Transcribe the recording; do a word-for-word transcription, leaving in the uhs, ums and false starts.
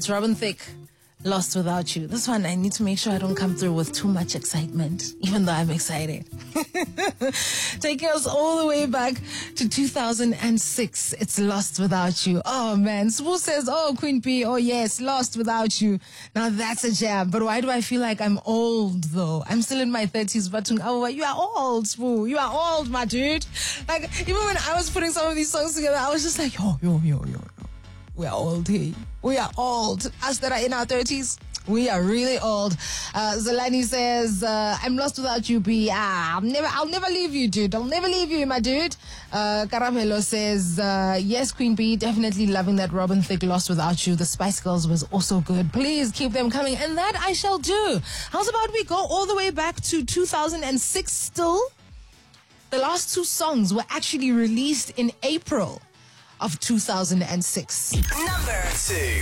It's Robin Thicke, Lost Without You. This one, I need to make sure I don't come through with too much excitement, even though I'm excited. Taking us all the way back to two thousand six. It's Lost Without You. Oh, man. Sbu says, oh, Queen B, oh, yes, Lost Without You. Now, that's a jam. But why do I feel like I'm old, though? I'm still in my thirties, but oh, you are old, Sbu. You are old, my dude. Like, even when I was putting some of these songs together, I was just like, yo, yo, yo, yo, yo. We are old here. We are old. Us that are in our thirties, we are really old. Uh, Zolani says, uh, I'm lost without you, B. Ah, I'll never, I'll never leave you, dude. I'll never leave you, my dude. Uh, Karabelo says, uh, yes, Queen B, definitely loving that Robin Thicke, Lost Without You. The Spice Girls was also good. Please keep them coming. And that I shall do. How's about we go all the way back to two thousand six still? The last two songs were actually released in April of two thousand six. Number two.